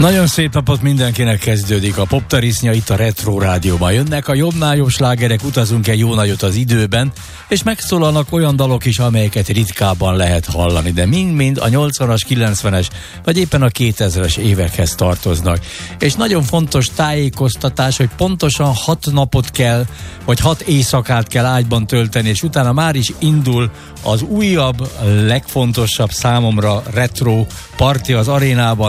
Nagyon szép napot mindenkinek, kezdődik a Poptarisznya itt a Retro Rádióban. Jönnek a jobbnál jobb slágerek, utazunk egy jó nagyot az időben, és megszólalnak olyan dalok is, amelyeket ritkábban lehet hallani, de mind-mind a 80-as, 90-es, vagy éppen a 2000-es évekhez tartoznak. És nagyon fontos tájékoztatás, hogy pontosan 6 napot kell, vagy 6 éjszakát kell ágyban tölteni, és utána már is indul az újabb, legfontosabb számomra retro parti az arénában.